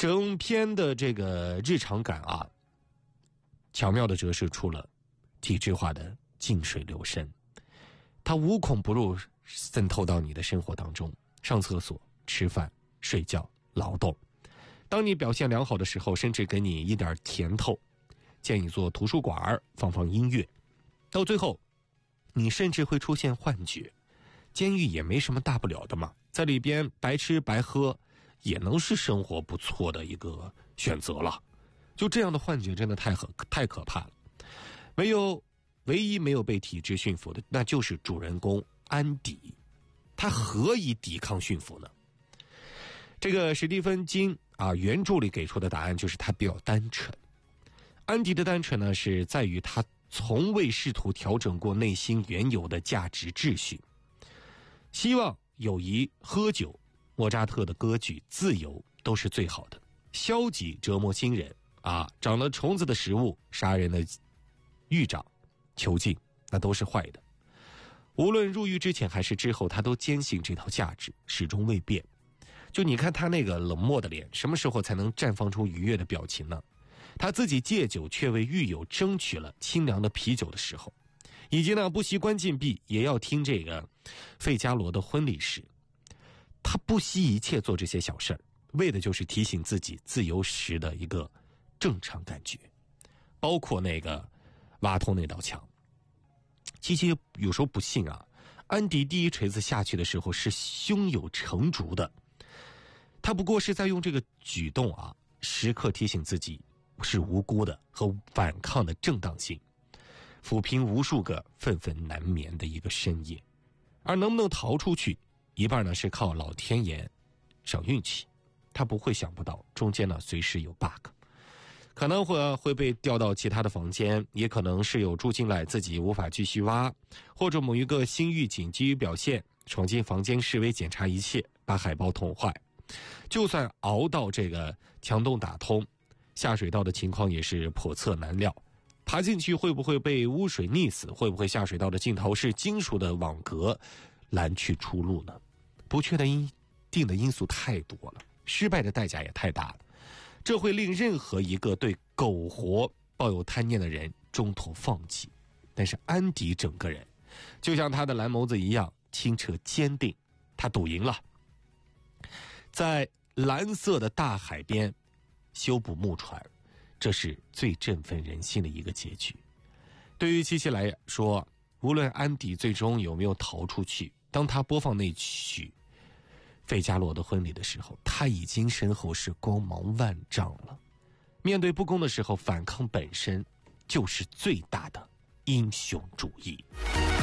整篇的这个日常感啊，巧妙地折射出了体制化的静水流深，它无孔不入渗透到你的生活当中，上厕所、吃饭、睡觉、劳动。当你表现良好的时候，甚至给你一点甜头，建议做图书馆，放音乐。到最后，你甚至会出现幻觉，监狱也没什么大不了的嘛，在里边白吃白喝也能是生活不错的一个选择了。就这样的幻觉真的太可怕了。唯一没有被体制驯服的，那就是主人公安迪。他何以抵抗驯服呢？这个史蒂芬金原著里给出的答案就是他比较单纯。安迪的单纯呢，是在于他从未试图调整过内心原有的价值秩序，希望、友谊、喝酒、莫扎特的歌剧、自由都是最好的。消极折磨新人长了虫子的食物、杀人的狱长、囚禁，那都是坏的。无论入狱之前还是之后，他都坚信这套价值，始终未变。就你看他那个冷漠的脸，什么时候才能绽放出愉悦的表情呢？他自己戒酒却为狱友争取了清凉的啤酒的时候，以及呢不惜关禁闭也要听这个费加罗的婚礼时，他不惜一切做这些小事儿，为的就是提醒自己自由时的一个正常感觉。包括那个挖通那道墙，七七有时候不信安迪第一锤子下去的时候是胸有成竹的，他不过是在用这个举动时刻提醒自己是无辜的和反抗的正当性，抚平无数个愤愤难眠的一个深夜。而能不能逃出去，一半呢是靠老天爷赏运气，他不会想不到中间呢随时有 bug， 可能会被调到其他的房间，也可能是有住进来自己无法继续挖，或者某一个新狱警基于表现闯进房间示威检查一切，把海报捅坏。就算熬到这个墙洞打通，下水道的情况也是叵测难料，爬进去会不会被污水溺死，会不会下水道的尽头是金属的网格拦去出路呢？不确定的因素太多了，失败的代价也太大了，这会令任何一个对苟活抱有贪念的人中途放弃。但是安迪整个人就像他的蓝眸子一样清澈坚定，他赌赢了，在蓝色的大海边修补木船，这是最振奋人心的一个结局。对于七七来说，无论安迪最终有没有逃出去，当他播放那曲费加罗的婚礼的时候，他已经身后是光芒万丈了。面对不公的时候，反抗本身就是最大的英雄主义。